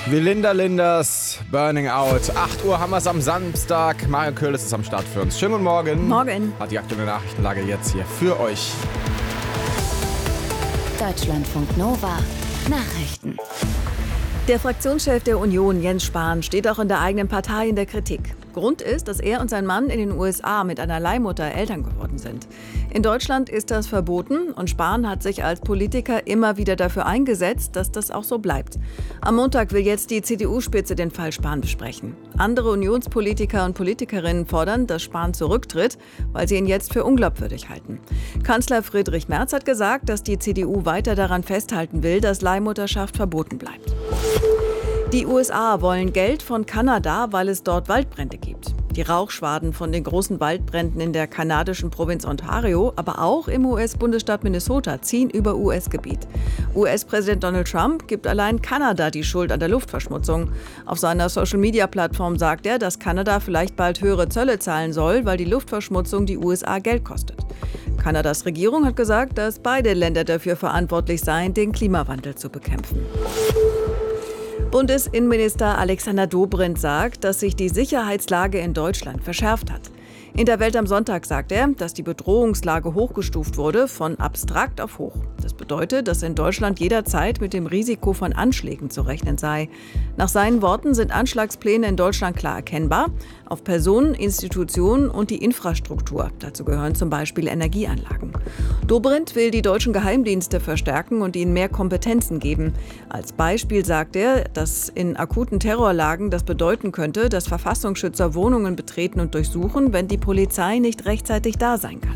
Wie Linders Burning Out. 8 Uhr haben wir es am Samstag. Mario Köhles ist am Start für uns. Schönen guten Morgen. Morgen. Hat die aktuelle Nachrichtenlage jetzt hier für euch. Deutschlandfunk Nova. Nachrichten. Der Fraktionschef der Union, Jens Spahn, steht auch in der eigenen Partei in der Kritik. Grund ist, dass er und sein Mann in den USA mit einer Leihmutter Eltern geworden sind. In Deutschland ist das verboten und Spahn hat sich als Politiker immer wieder dafür eingesetzt, dass das auch so bleibt. Am Montag will jetzt die CDU-Spitze den Fall Spahn besprechen. Andere Unionspolitiker und Politikerinnen fordern, dass Spahn zurücktritt, weil sie ihn jetzt für unglaubwürdig halten. Kanzler Friedrich Merz hat gesagt, dass die CDU weiter daran festhalten will, dass Leihmutterschaft verboten bleibt. Die USA wollen Geld von Kanada, weil es dort Waldbrände gibt. Die Rauchschwaden von den großen Waldbränden in der kanadischen Provinz Ontario, aber auch im US-Bundesstaat Minnesota ziehen über US-Gebiet. US-Präsident Donald Trump gibt allein Kanada die Schuld an der Luftverschmutzung. Auf seiner Social-Media-Plattform sagt er, dass Kanada vielleicht bald höhere Zölle zahlen soll, weil die Luftverschmutzung die USA Geld kostet. Kanadas Regierung hat gesagt, dass beide Länder dafür verantwortlich seien, den Klimawandel zu bekämpfen. Bundesinnenminister Alexander Dobrindt sagt, dass sich die Sicherheitslage in Deutschland verschärft hat. In der Welt am Sonntag sagt er, dass die Bedrohungslage hochgestuft wurde, von abstrakt auf hoch. Das bedeutet, dass in Deutschland jederzeit mit dem Risiko von Anschlägen zu rechnen sei. Nach seinen Worten sind Anschlagspläne in Deutschland klar erkennbar, auf Personen, Institutionen und die Infrastruktur. Dazu gehören zum Beispiel Energieanlagen. Dobrindt will die deutschen Geheimdienste verstärken und ihnen mehr Kompetenzen geben. Als Beispiel sagt er, dass in akuten Terrorlagen das bedeuten könnte, dass Verfassungsschützer Wohnungen betreten und durchsuchen, wenn die Polizei nicht rechtzeitig da sein kann.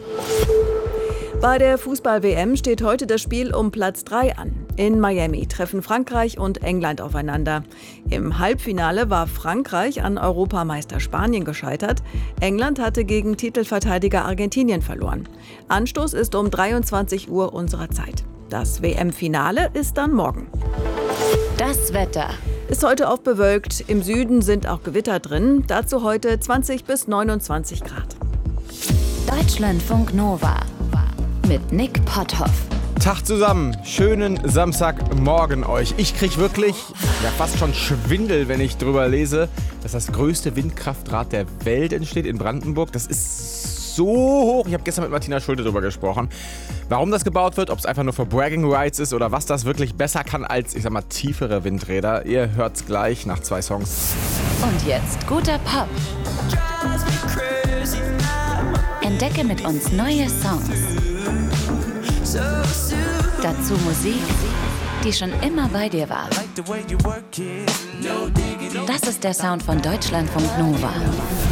Bei der Fußball-WM steht heute das Spiel um Platz 3 an. In Miami treffen Frankreich und England aufeinander. Im Halbfinale war Frankreich an Europameister Spanien gescheitert. England hatte gegen Titelverteidiger Argentinien verloren. Anstoß ist um 23 Uhr unserer Zeit. Das WM-Finale ist dann morgen. Das Wetter. Ist heute oft bewölkt. Im Süden sind auch Gewitter drin. Dazu heute 20 bis 29 Grad. Deutschlandfunk Nova. Mit Nick Potthoff. Tag zusammen, schönen Samstagmorgen euch. Ich krieg wirklich fast schon Schwindel, wenn ich drüber lese, dass das größte Windkraftrad der Welt entsteht in Brandenburg. Das ist so hoch. Ich habe gestern mit Martina Schulte drüber gesprochen. Warum das gebaut wird, ob es einfach nur für Bragging Rights ist oder was das wirklich besser kann als, tiefere Windräder. Ihr hört's gleich nach 2 Songs. Und jetzt guter Pop. Entdecke mit uns neue Songs. Dazu Musik, die schon immer bei dir war. Das ist der Sound von Deutschlandfunk Nova.